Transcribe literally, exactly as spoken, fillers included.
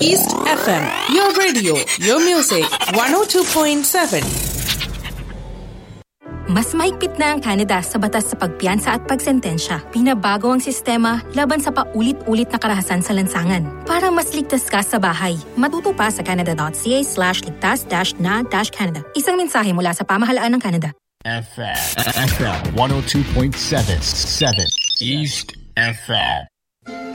East F M, your radio, your music, one oh two point seven. Mas mahigpit na ang Canada sa batas sa pagpiyansa at pagsentensya. Pinabago ang sistema laban sa paulit-ulit na karahasan sa lansangan. Para mas ligtas ka sa bahay, matuto pa sa canada.ca slash ligtas dash na dash Canada. Isang mensahe mula sa pamahalaan ng Canada. F M. F M one oh two point seven. seven. East F M.